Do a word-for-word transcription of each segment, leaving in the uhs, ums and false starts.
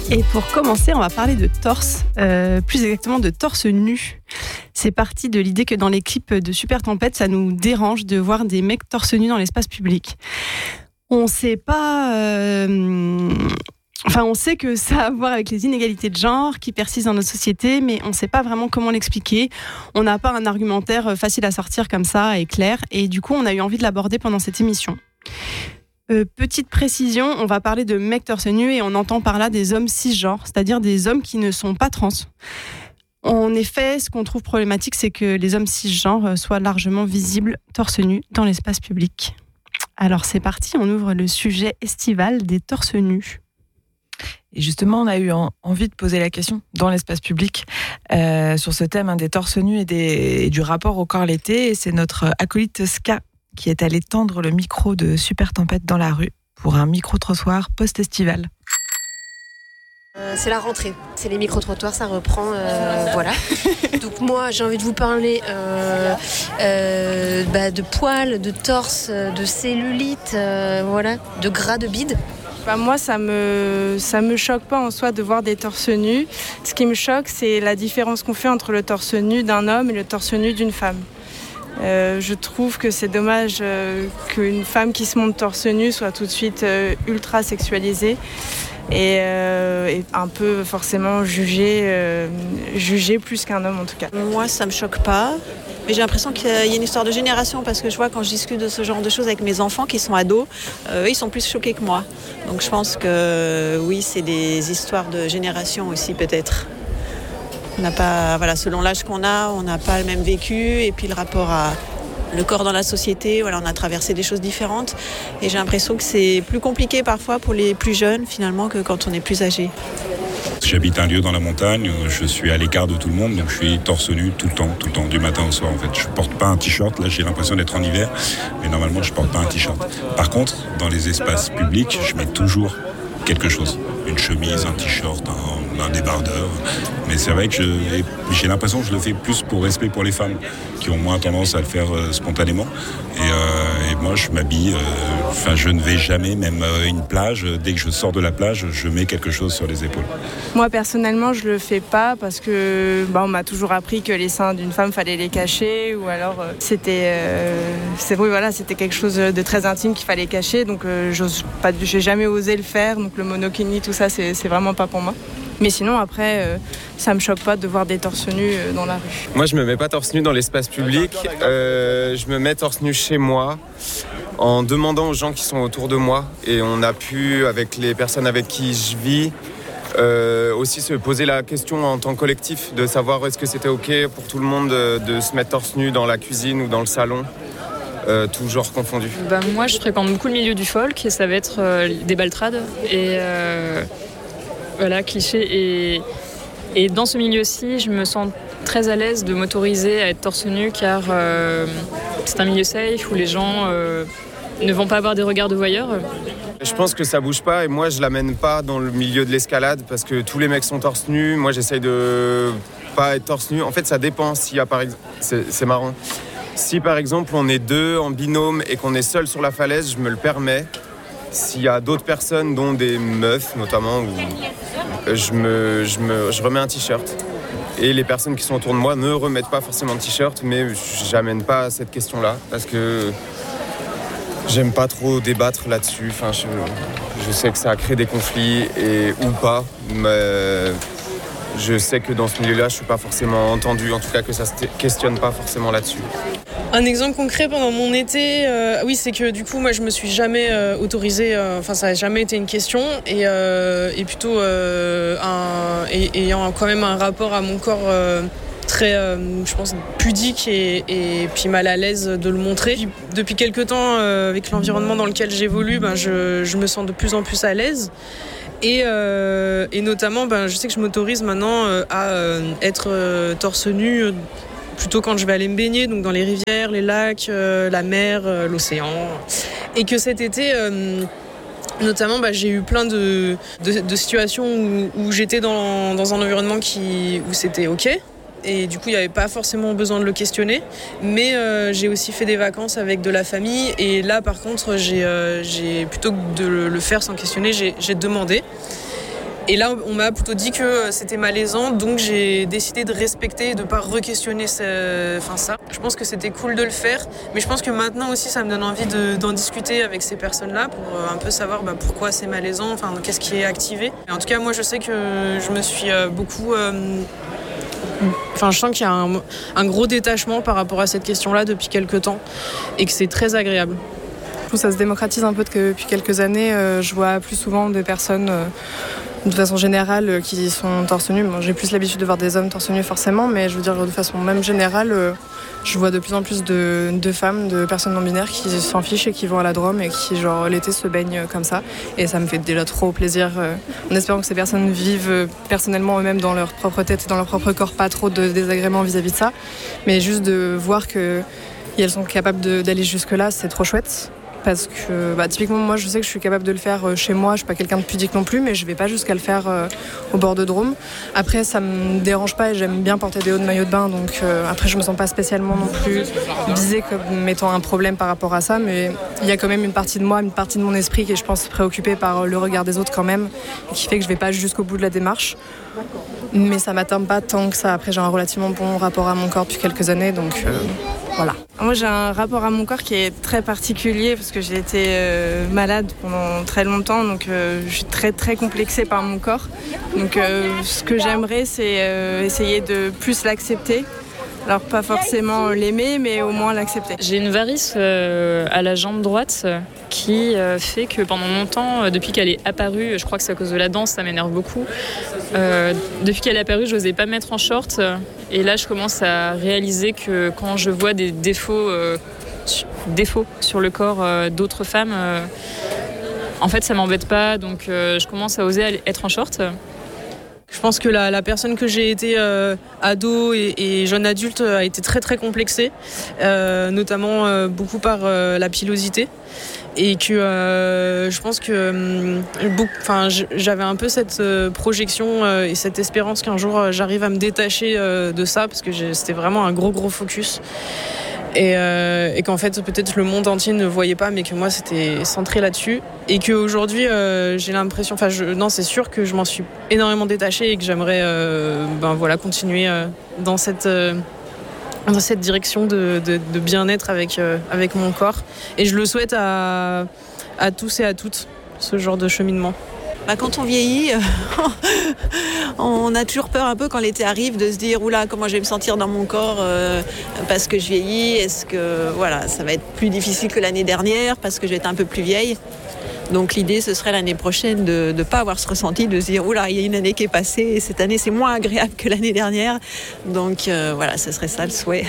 Et pour commencer, on va parler de torse, euh, plus exactement de torse nu. C'est parti de l'idée que dans les clips de Super Tempête, ça nous dérange de voir des mecs torse nu dans l'espace public. On sait pas... Euh, enfin, on sait que ça a à voir avec les inégalités de genre qui persistent dans notre société, mais on ne sait pas vraiment comment l'expliquer. On n'a pas un argumentaire facile à sortir comme ça et clair. Et du coup, on a eu envie de l'aborder pendant cette émission. Euh, petite précision, on va parler de mecs torse nu et on entend par là des hommes cisgenres, c'est-à-dire des hommes qui ne sont pas trans. En effet, ce qu'on trouve problématique, c'est que les hommes cisgenres soient largement visibles torse nu dans l'espace public. Alors c'est parti, on ouvre le sujet estival des torses nus. Et justement, on a eu en, envie de poser la question dans l'espace public euh, sur ce thème hein, des torses nus et, des, et du rapport au corps l'été. Et c'est notre acolyte Ska qui est allé tendre le micro de Super Tempête dans la rue pour un micro-trottoir post-estival. Euh, c'est la rentrée, c'est les micro-trottoirs, ça reprend, euh, voilà. Donc moi, j'ai envie de vous parler euh, euh, bah, de poils, de torse, de cellulite, euh, voilà, de gras de bide. Bah moi, ça me ça me choque pas en soi de voir des torses nus. Ce qui me choque, c'est la différence qu'on fait entre le torse nu d'un homme et le torse nu d'une femme. Euh, je trouve que c'est dommage euh, qu'une femme qui se montre torse nu soit tout de suite euh, ultra sexualisée et, euh, et un peu forcément jugée, euh, jugée plus qu'un homme en tout cas. Moi, ça me choque pas. Mais j'ai l'impression qu'il y a une histoire de génération parce que je vois quand je discute de ce genre de choses avec mes enfants qui sont ados, euh, eux, ils sont plus choqués que moi. Donc je pense que oui, c'est des histoires de génération aussi peut-être. On n'a pas, voilà, selon l'âge qu'on a, on n'a pas le même vécu et puis le rapport à le corps dans la société, voilà, on a traversé des choses différentes et j'ai l'impression que c'est plus compliqué parfois pour les plus jeunes finalement que quand on est plus âgé. J'habite un lieu dans la montagne, je suis à l'écart de tout le monde, donc je suis torse nu tout le temps, tout le temps, du matin au soir en fait. Je porte pas un t-shirt, là j'ai l'impression d'être en hiver, mais normalement je porte pas un t-shirt. Par contre, dans les espaces publics, je mets toujours quelque chose, une chemise, un t-shirt, un, un débardeur. Mais c'est vrai que je, j'ai l'impression que je le fais plus pour respect pour les femmes, qui ont moins tendance à le faire euh, spontanément. Et, euh, et moi, je m'habille, enfin, euh, je ne vais jamais, même euh, une plage, dès que je sors de la plage, je mets quelque chose sur les épaules. Moi, personnellement, je le fais pas parce que bah, on m'a toujours appris que les seins d'une femme, fallait les cacher, ou alors euh, c'était, euh, c'est oui, voilà, c'était quelque chose de très intime qu'il fallait cacher. Donc, euh, j'ose pas, j'ai jamais osé le faire. Donc, le monokini, tout ça, c'est, c'est vraiment pas pour moi. Mais sinon, après, euh, ça me choque pas de voir des torse nus euh, dans la rue. Moi, je me mets pas torse nu dans l'espace public. Euh, je me mets torse nu chez moi en demandant aux gens qui sont autour de moi. Et on a pu, avec les personnes avec qui je vis, euh, aussi se poser la question en tant que collectif de savoir est-ce que c'était OK pour tout le monde de, de se mettre torse nu dans la cuisine ou dans le salon. Euh, tout genre confondu. Bah, moi, je fréquente beaucoup le milieu du folk et ça va être euh, des baltrades. Et... Euh... Voilà, cliché. Et, et dans ce milieu-ci, je me sens très à l'aise de m'autoriser à être torse nu car euh, c'est un milieu safe où les gens euh, ne vont pas avoir des regards de voyeurs. Je pense que ça bouge pas et moi je l'amène pas dans le milieu de l'escalade parce que tous les mecs sont torse nu. Moi j'essaye de pas être torse nu. En fait ça dépend s'il y a par exemple... C'est, c'est marrant. Si par exemple on est deux en binôme et qu'on est seul sur la falaise, je me le permets. S'il y a d'autres personnes, dont des meufs notamment, où je, me, je, me, je remets un t-shirt. Et les personnes qui sont autour de moi ne remettent pas forcément de t-shirt, mais j'amène pas cette question-là parce que j'aime pas trop débattre là-dessus. Enfin, je, je sais que ça a créé des conflits et, ou pas, mais je sais que dans ce milieu-là, je suis pas forcément entendu, en tout cas que ça se questionne pas forcément là-dessus. Un exemple concret pendant mon été, euh, oui, c'est que du coup, moi, je me suis jamais euh, autorisée, enfin, euh, ça n'a jamais été une question, et, euh, et plutôt euh, un, et, ayant quand même un rapport à mon corps euh, très, euh, je pense, pudique et, et puis mal à l'aise de le montrer. Puis, depuis quelques temps, euh, avec l'environnement dans lequel j'évolue, ben, je, je me sens de plus en plus à l'aise. Et, euh, et notamment, ben, je sais que je m'autorise maintenant euh, à euh, être euh, torse nu. Euh, plutôt quand je vais aller me baigner, donc dans les rivières, les lacs, euh, la mer, euh, l'océan. Et que cet été, euh, notamment, bah, j'ai eu plein de, de, de situations où, où j'étais dans, dans un environnement qui, où c'était OK. Et du coup, il n'y avait pas forcément besoin de le questionner. Mais euh, j'ai aussi fait des vacances avec de la famille. Et là, par contre, j'ai, euh, j'ai plutôt que de le faire sans questionner, j'ai, j'ai demandé. Et là, on m'a plutôt dit que c'était malaisant, donc j'ai décidé de respecter et de ne pas re-questionner ce... enfin, ça. Je pense que c'était cool de le faire, mais je pense que maintenant aussi, ça me donne envie de, d'en discuter avec ces personnes-là pour un peu savoir bah, pourquoi c'est malaisant, enfin, qu'est-ce qui est activé. Et en tout cas, moi, je sais que je me suis beaucoup... Euh... Enfin, je sens qu'il y a un, un gros détachement par rapport à cette question-là depuis quelques temps et que c'est très agréable. Du coup, ça se démocratise un peu depuis quelques années. Euh, je vois plus souvent des personnes... Euh... de façon générale, qui sont torse nu. Bon, j'ai plus l'habitude de voir des hommes torse nu forcément, mais je veux dire de façon même générale, euh, je vois de plus en plus de, de femmes, de personnes non binaires qui s'en fichent et qui vont à la Drôme et qui, genre, l'été se baignent comme ça. Et ça me fait déjà trop plaisir, euh, en espérant que ces personnes vivent euh, personnellement eux-mêmes dans leur propre tête et dans leur propre corps, pas trop de désagréments vis-à-vis de ça, mais juste de voir qu'elles sont capables de, d'aller jusque-là, c'est trop chouette. Parce que bah, typiquement moi je sais que je suis capable de le faire chez moi, je suis pas quelqu'un de pudique non plus, mais je vais pas jusqu'à le faire euh, au bord de Drôme. Après ça me dérange pas et j'aime bien porter des hauts de maillot de bain, donc euh, après je me sens pas spécialement non plus visée comme étant un problème par rapport à ça, mais il y a quand même une partie de moi, une partie de mon esprit qui est je pense préoccupée par le regard des autres quand même, et qui fait que je vais pas jusqu'au bout de la démarche. Mais ça m'atteint pas tant que ça. Après j'ai un relativement bon rapport à mon corps depuis quelques années, donc euh, voilà. Moi j'ai un rapport à mon corps qui est très particulier parce que j'ai été euh, malade pendant très longtemps, donc euh, je suis très très complexée par mon corps. Donc euh, ce que j'aimerais c'est euh, essayer de plus l'accepter. Alors pas forcément l'aimer, mais au moins l'accepter. J'ai une varice euh, à la jambe droite qui euh, fait que pendant longtemps, euh, depuis qu'elle est apparue, je crois que c'est à cause de la danse, ça m'énerve beaucoup. Euh, depuis qu'elle est apparue, je n'osais pas me mettre en short. Et là, je commence à réaliser que quand je vois des défauts, euh, défauts sur le corps euh, d'autres femmes, euh, en fait, ça m'embête pas. Donc, euh, je commence à oser être en short. Je pense que la, la personne que j'ai été euh, ado et, et jeune adulte a été très très complexée, euh, notamment euh, beaucoup par euh, la pilosité. Et que euh, je pense que euh, beaucoup, j'avais un peu cette euh, projection euh, et cette espérance qu'un jour euh, j'arrive à me détacher euh, de ça, parce que c'était vraiment un gros gros focus. Et, euh, et qu'en fait peut-être le monde entier ne voyait pas, mais que moi c'était centré là-dessus, et qu'aujourd'hui euh, j'ai l'impression, enfin je, non c'est sûr que je m'en suis énormément détachée et que j'aimerais euh, ben voilà continuer euh, dans cette euh, dans cette direction de, de, de bien-être avec euh, avec mon corps, et je le souhaite à à tous et à toutes, ce genre de cheminement. Bah, quand on vieillit, on a toujours peur un peu quand l'été arrive de se dire oula, comment je vais me sentir dans mon corps euh, parce que je vieillis. Est-ce que voilà, ça va être plus difficile que l'année dernière parce que je vais être un peu plus vieille. Donc l'idée, ce serait l'année prochaine de ne pas avoir ce ressenti, de se dire oula, il y a une année qui est passée et cette année c'est moins agréable que l'année dernière. Donc euh, voilà, ce serait ça le souhait.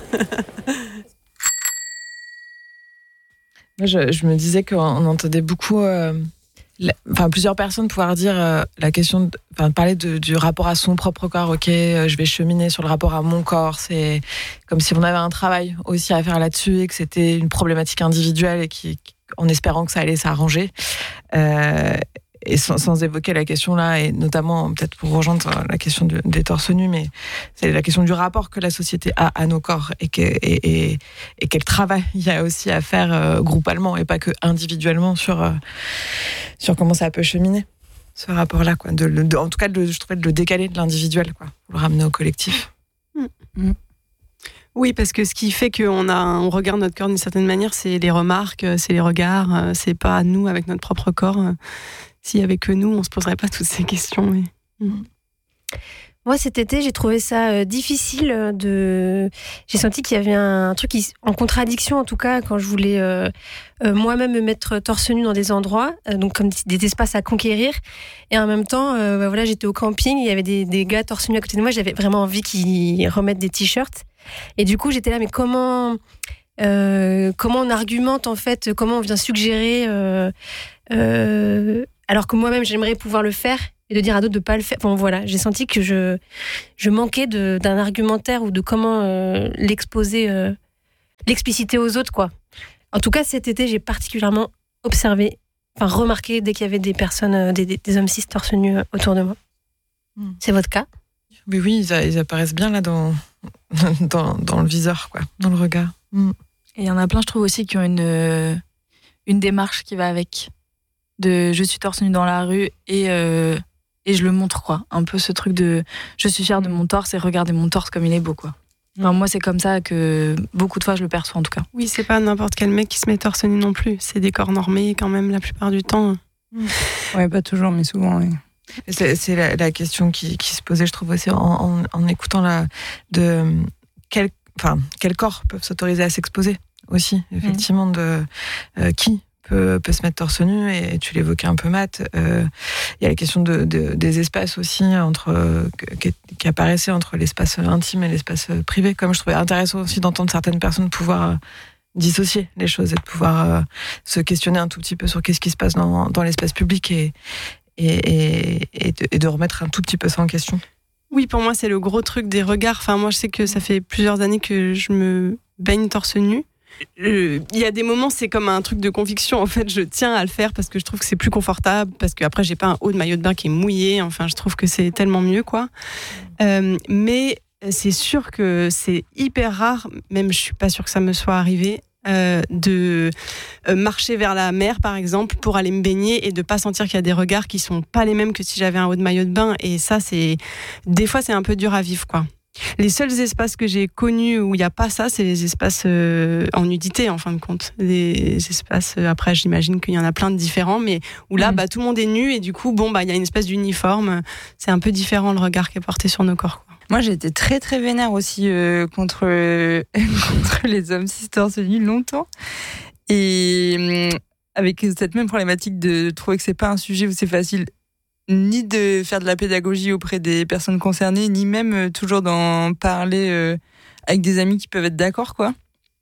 Moi, je, je me disais qu'on entendait beaucoup. Euh... Enfin, plusieurs personnes pouvoir dire euh, la question, de, enfin, parler de, du rapport à son propre corps. Ok, euh, je vais cheminer sur le rapport à mon corps. C'est comme si on avait un travail aussi à faire là-dessus et que c'était une problématique individuelle et qui, en espérant que ça allait s'arranger. Euh, et sans, sans évoquer la question là, et notamment peut-être pour rejoindre la question de, des torse nus, mais c'est la question du rapport que la société a à nos corps et, que, et, et, et quel travail il y a aussi à faire euh, groupalement et pas que individuellement sur, euh, sur comment ça peut cheminer, ce rapport-là, quoi. De, de, en tout cas, de, je trouvais de le décaler de l'individuel, quoi, pour le ramener au collectif. Mmh. Mmh. Oui, parce que ce qui fait qu'on a, on regarde notre corps d'une certaine manière, c'est les remarques, c'est les regards, c'est pas nous avec notre propre corps. S'il y avait que nous, on ne se poserait pas toutes ces questions. Mais... Mmh. Moi, cet été, j'ai trouvé ça euh, difficile. De... J'ai senti qu'il y avait un truc qui, en contradiction, en tout cas, quand je voulais euh, euh, moi-même me mettre torse nu dans des endroits, euh, donc comme des espaces à conquérir. Et en même temps, euh, bah, voilà, j'étais au camping, il y avait des, des gars torse nu à côté de moi. J'avais vraiment envie qu'ils remettent des t-shirts. Et du coup, j'étais là, mais comment, euh, comment on argumente, en fait, comment on vient suggérer... Euh, euh, alors que moi-même, j'aimerais pouvoir le faire et de dire à d'autres de ne pas le faire. Bon, voilà, j'ai senti que je, je manquais de, d'un argumentaire ou de comment euh, l'exposer, euh, l'expliciter aux autres, quoi. En tout cas, cet été, j'ai particulièrement observé, enfin remarqué dès qu'il y avait des personnes, euh, des, des, des hommes cis torse nu euh, autour de moi. Mmh. C'est votre cas ? Oui, oui, ils, ils apparaissent bien là dans, dans, dans le viseur, quoi, dans le regard. Mmh. Et il y en a plein, je trouve aussi, qui ont une, une démarche qui va avec. De je suis torse nu dans la rue et euh, et je le montre, quoi. Un peu ce truc de je suis fière de mon torse et regardez mon torse comme il est beau, quoi. Enfin, moi, c'est comme ça que beaucoup de fois je le perçois, en tout cas. Oui, c'est pas n'importe quel mec qui se met torse nu non plus. C'est des corps normés, quand même, la plupart du temps. Ouais, pas toujours, mais souvent, oui. C'est, c'est la, la question qui, qui se posait, je trouve aussi, en, en, en écoutant la, de quel, enfin, quels corps peuvent s'autoriser à s'exposer aussi, effectivement, de euh, qui peut, peut se mettre torse nu, et tu l'évoquais un peu, Matt. Il euh, y a la question de, de, des espaces aussi, entre, euh, qui, qui apparaissaient entre l'espace intime et l'espace privé, comme je trouvais intéressant aussi d'entendre certaines personnes pouvoir euh, dissocier les choses et de pouvoir euh, se questionner un tout petit peu sur qu'est-ce qui se passe dans, dans l'espace public et, et, et, et, de, et de remettre un tout petit peu ça en question. Oui, pour moi, c'est le gros truc des regards. Enfin, moi, je sais que ça fait plusieurs années que je me baigne torse nu. Il y a des moments, c'est comme un truc de conviction. En fait, je tiens à le faire parce que je trouve que c'est plus confortable, parce qu'après, j'ai pas un haut de maillot de bain qui est mouillé. Enfin, je trouve que c'est tellement mieux, quoi. Euh, mais c'est sûr que c'est hyper rare, même je suis pas sûre que ça me soit arrivé, euh, de marcher vers la mer, par exemple, pour aller me baigner et de pas sentir qu'il y a des regards qui sont pas les mêmes que si j'avais un haut de maillot de bain. Et ça, c'est des fois, c'est un peu dur à vivre, quoi. Les seuls espaces que j'ai connus où il n'y a pas ça, c'est les espaces euh, en nudité, en fin de compte. Les espaces, euh, après, j'imagine qu'il y en a plein de différents, mais où là, mmh. bah, tout le monde est nu et du coup, bon, bah, il y a une espèce d'uniforme. C'est un peu différent le regard qui est porté sur nos corps, quoi. Moi, j'ai été très, très vénère aussi euh, contre, euh, contre les hommes cis torse nu longtemps. Et euh, avec cette même problématique de trouver que c'est pas un sujet où c'est facile ni de faire de la pédagogie auprès des personnes concernées, ni même euh, toujours d'en parler euh, avec des amis qui peuvent être d'accord, quoi.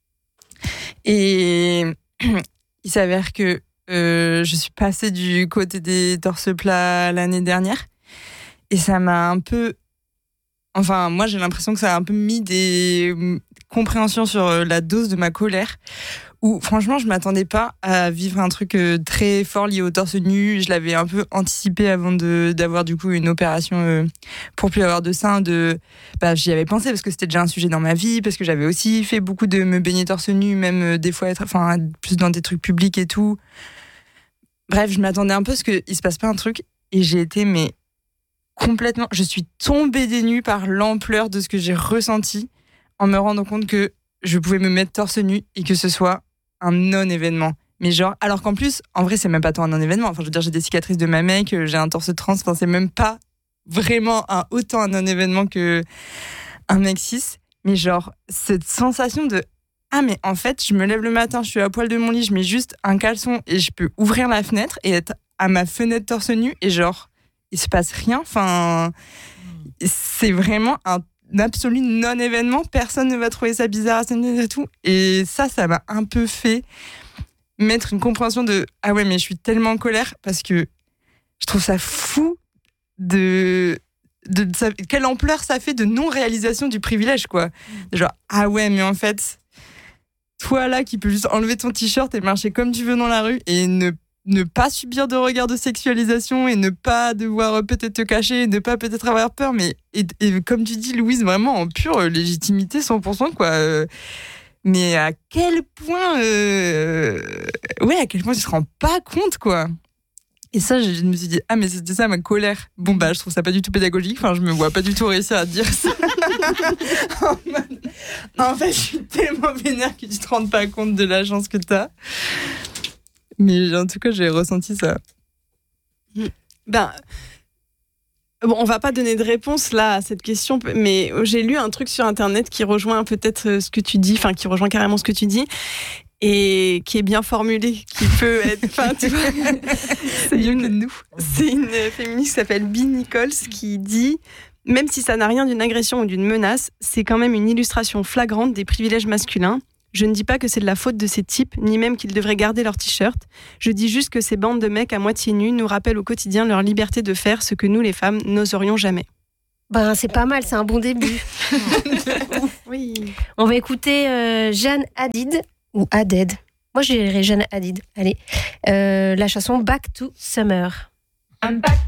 Et il s'avère que euh, je suis passée du côté des torses plats l'année dernière, et ça m'a un peu... Enfin, moi, j'ai l'impression que ça a un peu mis des compréhensions sur la dose de ma colère, où franchement je m'attendais pas à vivre un truc très fort lié au torse nu. Je l'avais un peu anticipé avant de d'avoir du coup une opération euh, pour plus avoir de seins. De bah j'y avais pensé parce que c'était déjà un sujet dans ma vie, parce que j'avais aussi fait beaucoup de me baigner torse nu, même euh, des fois être enfin plus dans des trucs publics et tout. Bref, je m'attendais un peu à ce qu'il se passe pas un truc, et j'ai été mais complètement, je suis tombée des nues par l'ampleur de ce que j'ai ressenti en me rendant compte que je pouvais me mettre torse nu et que ce soit un non-événement. Mais genre, alors qu'en plus, en vrai, c'est même pas tant un non-événement. Enfin, je veux dire, j'ai des cicatrices de ma mec, j'ai un torse trans, enfin, c'est même pas vraiment un, autant un non-événement que un mec cis. Mais genre, cette sensation de ah, mais en fait, je me lève le matin, je suis à poil de mon lit, je mets juste un caleçon et je peux ouvrir la fenêtre et être à ma fenêtre torse nu et genre, il se passe rien. Enfin, c'est vraiment un absolu non-événement. Personne ne va trouver ça bizarre et tout. Et ça, ça m'a un peu fait mettre une compréhension de ah ouais, mais je suis tellement en colère parce que je trouve ça fou de, de, de ça, quelle ampleur ça fait de non-réalisation du privilège, quoi. Genre, ah ouais, mais en fait, toi là qui peux juste enlever ton t-shirt et marcher comme tu veux dans la rue et ne ne pas subir de regard de sexualisation et ne pas devoir peut-être te cacher, ne pas peut-être avoir peur, mais et, et comme tu dis, Louise, vraiment en pure légitimité cent pour cent, quoi. Mais à quel point euh, ouais, à quel point tu te rends pas compte, quoi. Et ça, je me suis dit, ah, mais c'était ça ma colère. Bon, bah, je trouve ça pas du tout pédagogique. Enfin, je me vois pas du tout réussir à dire ça. En fait, je suis tellement vénère que tu te rends pas compte de la chance que t'as. Mais en tout cas, j'ai ressenti ça. Ben, bon, on va pas donner de réponse là à cette question, mais j'ai lu un truc sur Internet qui rejoint peut-être ce que tu dis, enfin qui rejoint carrément ce que tu dis, et qui est bien formulé, qui peut être, enfin tu vois, c'est une, nous. C'est une féministe qui s'appelle Bea Nichols qui dit: même si ça n'a rien d'une agression ou d'une menace, c'est quand même une illustration flagrante des privilèges masculins. Je ne dis pas que c'est de la faute de ces types, ni même qu'ils devraient garder leur t-shirt. Je dis juste que ces bandes de mecs à moitié nus nous rappellent au quotidien leur liberté de faire ce que nous, les femmes, n'oserions jamais. Ben, c'est pas mal, c'est un bon début. Oui. On va écouter euh, Jeanne Hadid, ou Hadid. Moi, je dirais Jeanne Hadid. Allez, euh, la chanson Back to Summer. I'm back